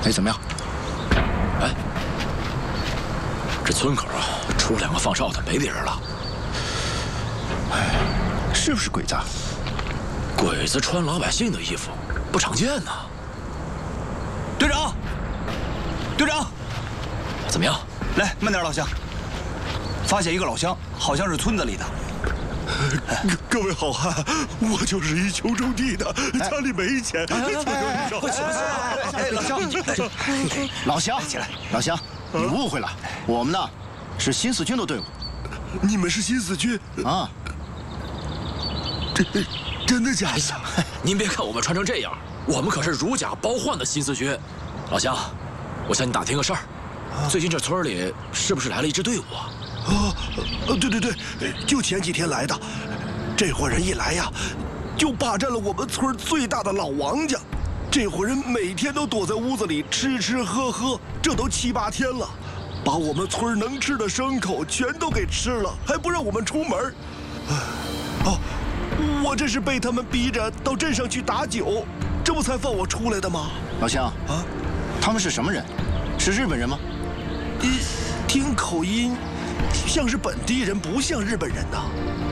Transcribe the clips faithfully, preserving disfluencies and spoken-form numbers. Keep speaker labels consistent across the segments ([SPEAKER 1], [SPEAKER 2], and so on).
[SPEAKER 1] 哎，怎么样？
[SPEAKER 2] 哎，这村口啊，出了两个放哨的，没别人了。
[SPEAKER 1] 哎，是不是鬼子？
[SPEAKER 2] 鬼子穿老百姓的衣服，不常见呐。队长，队长，怎么样？
[SPEAKER 3] 来，慢点，老乡。发现一个老乡，好像是村子里的。
[SPEAKER 4] 各位好汉，我就是一穷种地的，家里没钱，求求你让我。
[SPEAKER 3] 哎，老乡，
[SPEAKER 1] 老乡，起来，老乡，你误会了，我们呢是新四军的队伍。
[SPEAKER 4] 你们是新四军
[SPEAKER 1] 啊？
[SPEAKER 4] 真真的假的？
[SPEAKER 2] 您别看我们穿成这样，我们可是如假包换的新四军。老乡，我向你打听个事儿，最近这村里是不是来了一支队伍啊？
[SPEAKER 4] 啊，对对对，就前几天来的。这伙人一来呀，就霸占了我们村最大的老王家。这伙人每天都躲在屋子里吃吃喝喝，这都七八天了，把我们村能吃的牲口全都给吃了，还不让我们出门。哦，我这是被他们逼着到镇上去打酒，这不才放我出来的吗？
[SPEAKER 1] 老乡啊，他们是什么人？是日本人吗？
[SPEAKER 4] 一听口音。 像是本地人，不像日本人呐。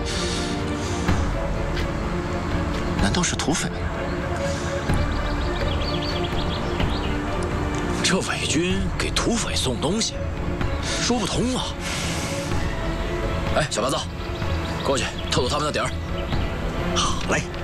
[SPEAKER 1] 难道是土匪？
[SPEAKER 2] 这伪军给土匪送东西，说不通啊！哎，小八子，过去透透他们的底儿。
[SPEAKER 3] 好嘞。